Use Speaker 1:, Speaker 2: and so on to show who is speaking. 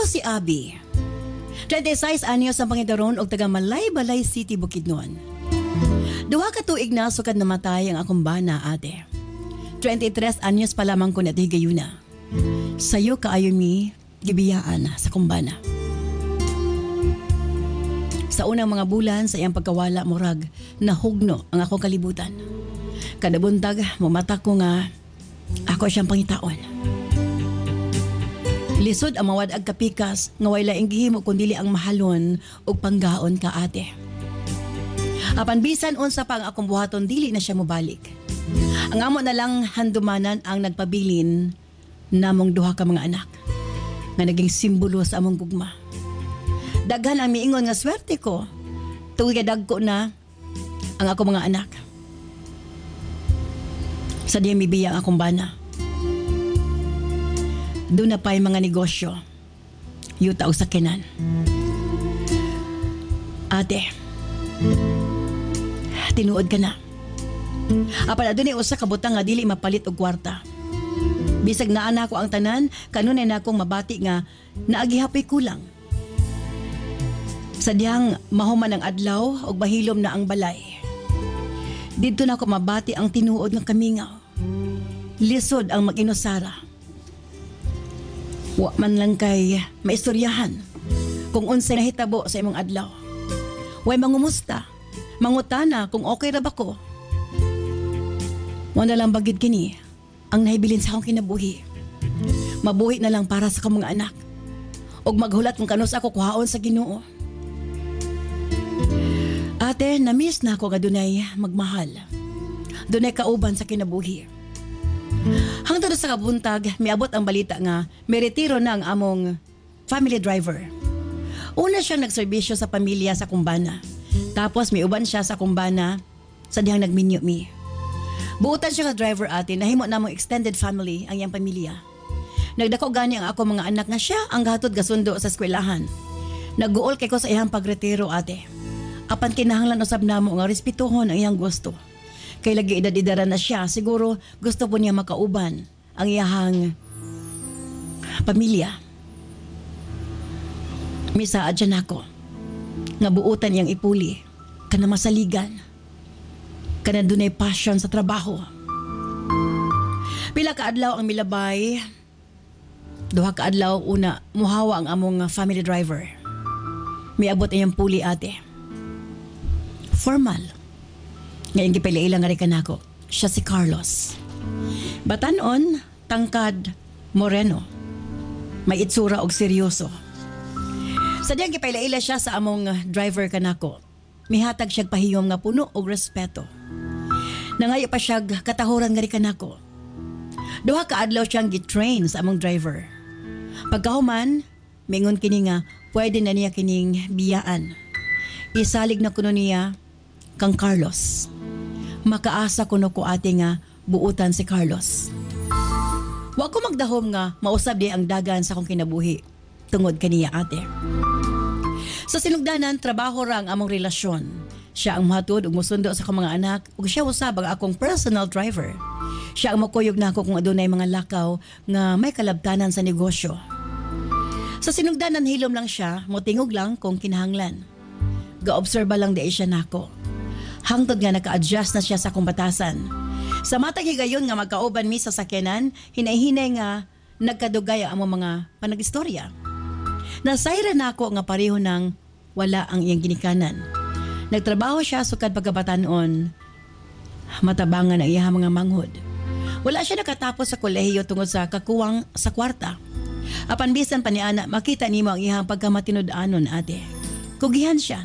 Speaker 1: si Abby. 26 anyos ang pangidaron og taga Malay-Balay City, Bukidnon. Duha ka tuig na sukad namatay ang akong bana, ate. 23 anyos pa lamang ko nati gayuna. Sayo kaayo mi gibiyaan sa kumbana. Sa unang mga bulan sa iyang pagkawala murag nahugno ang akong kalibutan. Kada buntag mamata ko nga ako siyang pangitaon. Lisod ang mawad ag kapikas nga way laing gihimo kundili ang mahalon og panggaon ka, ate. Apan bisan unsa pa ang akong buhaton dili na siya mobalik. Ang amo na lang handumanan ang nagpabilin namong duha ka mga anak nga naging simbolo sa among gugma. Daghan ang miingon nga swerte ko tuwing dagko na ang akong mga anak. Sa diya mibiya ang akong bana. Doon na pa'y mga negosyo. Yuta o sakinan. Ate, tinuod ka na. Apan doon ay usa kabutang nga dili mapalit og kwarta. Bisag naa na ako ang tanan, kanunay na akong mabati nga naagihapoy kulang. Sadyang mahuman ang adlaw og bahilom na ang balay. Dito na ako mabati ang tinuod nga kamingaw. Lisod ang mag-inusara. Wa man lang kay maistoryahan kung unsay nahitabo sa imong adlaw. Way mangumusta, mangutana kung okay ra ba ko. Wala lang bagid kini ang nahibilin sa akong kinabuhi. Mabuhi na lang para sa akong mga anak. Og maghulat kung kanus ako kuhaon sa Ginoo. Ate, na-miss na ako nga dunay magmahal. Dunay kauban sa kinabuhi. Hangtod sa kabuntag, miabot ang balita nga may retiro na ang among family driver. Una siyang nagserbisyo sa pamilya sa kumbana. Tapos may uban siya sa kumbana sa dihang nagminyo mi. Buutan siya ka driver, ate, nahimo namong extended family ang iyang pamilya. Nagdako gani ang ako mga anak nga siya ang gahatod gasundo sa eskwelahan. Nagguol kay ko sa iyang pagretiro, ate. Apan kinahanglan usab namo nga respetuhon ang iyang gusto. Kay lagi edad-edara na siya, siguro gusto po niya makauban ang iyahang pamilya. Misaad siya nako nga buutan iyang ipuli, kana masaligan, kana dunay passion sa trabaho. Pila ka adlaw ang milabay, duha ka adlaw una muhawa ang among family driver. Miabot iyang puli, ate. Formal. Ngayon gipili-ilang nga rin kanako. Siya si Carlos. Batanon, tangkad, moreno. May itsura og seryoso. Sa diyang gipili-ila siya sa among driver kanako. Mihatag siyag pahiyom nga puno og respeto. Nangayo pa siyag katahuran nga rin kanako. Duha ka adlaw siyang gitrain sa among driver. Pagkahuman, mingon kini nga pwede na niya kining biyaan. Isalig na kuno niya kang Carlos. Makaasa kuno ko, ate, nga buutan si Carlos. Wa ko magdahom nga mausab di ang dagan sa akong kinabuhi tungod kaniya, ate. Sa sinugdanan, trabaho ra ang among relasyon. Siya ang mahatod ug mosundo sa akong mga anak ug siya usab ang akong personal driver. Siya ang makuyog nako kung adunay mga lakaw nga may kalabtanan sa negosyo. Sa sinugdanan, hilom lang siya, motingog lang kung kinahanglan. Ga-obserba lang di siya nako. Hangtod nga naka-adjust na siya sa kumbatasan. Sa matag higayon nga magkauban mi sa sakyanan, hinay-hinay nga nagkadugay ang mga panag-istorya. Nasayra na ako nga pareho ng wala ang iyang ginikanan. Nagtrabaho siya sukad pagkabatanon, matabangan ang iyang mga manghod. Wala siya nakatapos sa kolehiyo tungod sa kakuwang sa kwarta. Apan bisan pa ni ana, makita nimo ang iyang pagkamatinud-anon, ate. Kugihan siya.